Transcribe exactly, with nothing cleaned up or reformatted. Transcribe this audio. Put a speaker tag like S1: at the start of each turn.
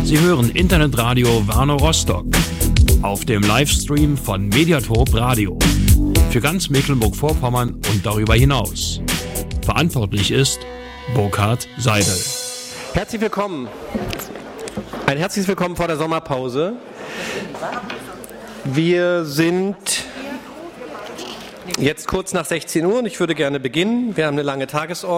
S1: Sie hören Internetradio Warnow Rostock auf dem Livestream von Mediatorp Radio für ganz Mecklenburg-Vorpommern und darüber hinaus. Verantwortlich ist Burkhard Seidel.
S2: Herzlich willkommen. Ein herzliches Willkommen vor der Sommerpause. Wir sind jetzt kurz nach sechzehn Uhr und ich würde gerne beginnen. Wir haben eine lange Tagesordnung.